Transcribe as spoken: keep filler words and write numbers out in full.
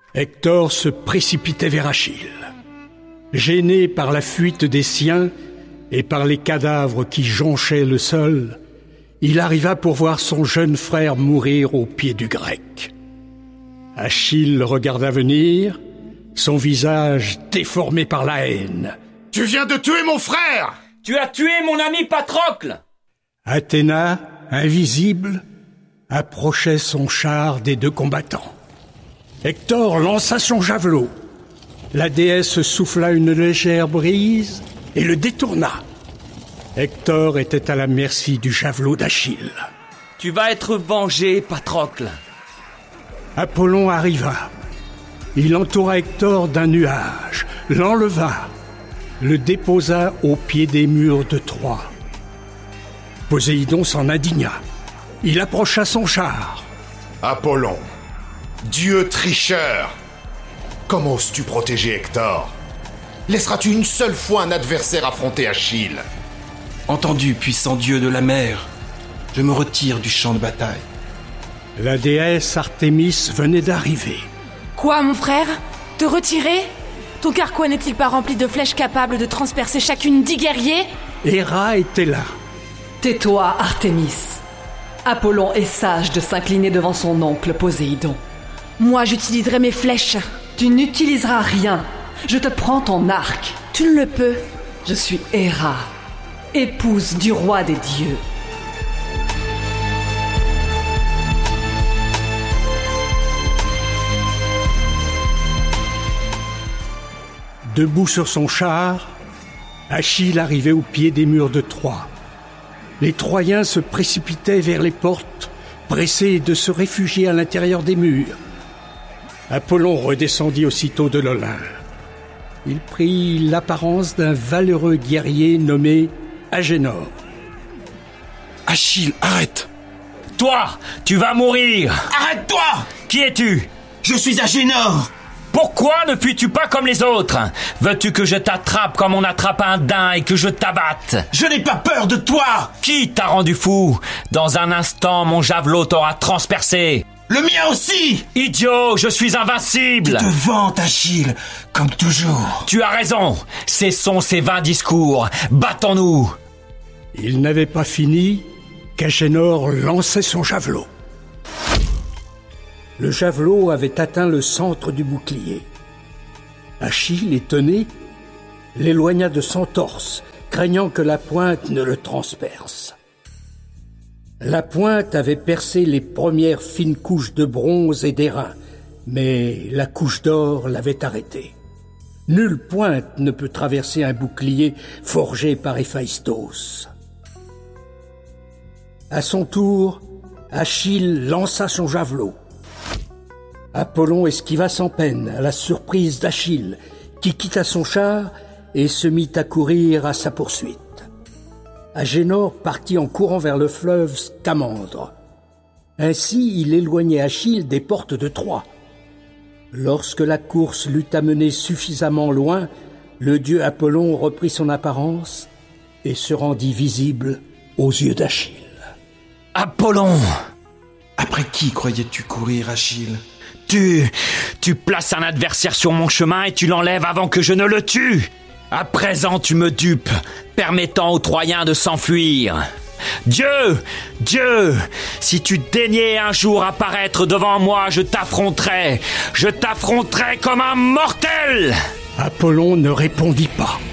Hector se précipitait vers Achille. Gêné par la fuite des siens et par les cadavres qui jonchaient le sol, il arriva pour voir son jeune frère mourir aux pieds du Grec. Achille le regarda venir, son visage déformé par la haine. « Tu viens de tuer mon frère !»« Tu as tué mon ami Patrocle !» Athéna, invisible, approchait son char des deux combattants. Hector lança son javelot. La déesse souffla une légère brise et le détourna. Hector était à la merci du javelot d'Achille. « Tu vas être vengé, Patrocle !» Apollon arriva. Il entoura Hector d'un nuage, l'enleva, le déposa au pied des murs de Troie. Poséidon s'en indigna. Il approcha son char. « Apollon, dieu tricheur, comment oses-tu protéger Hector ? Laisseras-tu une seule fois un adversaire affronter Achille ? » Entendu, puissant dieu de la mer, je me retire du champ de bataille. La déesse Artémis venait d'arriver. Quoi, mon frère ? Te retirer ? Ton carquois n'est-il pas rempli de flèches capables de transpercer chacune dix guerriers ? Héra était là. Tais-toi, Artémis. Apollon est sage de s'incliner devant son oncle Poséidon. Moi, j'utiliserai mes flèches. Tu n'utiliseras rien. Je te prends ton arc. Tu ne le peux. Je suis Héra, épouse du roi des dieux. Debout sur son char, Achille arrivait au pied des murs de Troie. Les Troyens se précipitaient vers les portes, pressés de se réfugier à l'intérieur des murs. Apollon redescendit aussitôt de l'Olympe. Il prit l'apparence d'un valeureux guerrier nommé Agénor. « Achille, arrête !»« Toi, tu vas mourir !»« Arrête-toi !»« Qui es-tu ?»« Je suis Agénor !»« Pourquoi ne fuis-tu pas comme les autres ? Veux-tu que je t'attrape comme on attrape un daim et que je t'abatte ? Je n'ai pas peur de toi !»« Qui t'a rendu fou ? Dans un instant, mon javelot t'aura transpercé. »« Le mien aussi !»« Idiot, je suis invincible !»« Tu te vantes, Achille, comme toujours !»« Tu as raison, cessons ces vains discours, battons-nous !» Il n'avait pas fini qu'Agénor lançait son javelot. Le javelot avait atteint le centre du bouclier. Achille, étonné, l'éloigna de son torse, craignant que la pointe ne le transperce. La pointe avait percé les premières fines couches de bronze et d'airain, mais la couche d'or l'avait arrêté. Nulle pointe ne peut traverser un bouclier forgé par Héphaïstos. À son tour, Achille lança son javelot. Apollon esquiva sans peine à la surprise d'Achille, qui quitta son char et se mit à courir à sa poursuite. Agénor partit en courant vers le fleuve Scamandre. Ainsi, il éloignait Achille des portes de Troie. Lorsque la course l'eut amené suffisamment loin, le dieu Apollon reprit son apparence et se rendit visible aux yeux d'Achille. « Apollon !»« Après qui croyais-tu courir, Achille ? Tu... tu places un adversaire sur mon chemin et tu l'enlèves avant que je ne le tue. À présent, tu me dupes, permettant aux Troyens de s'enfuir. Dieu, Dieu, si tu daignais un jour apparaître devant moi, je t'affronterai. Je t'affronterai comme un mortel !» Apollon ne répondit pas.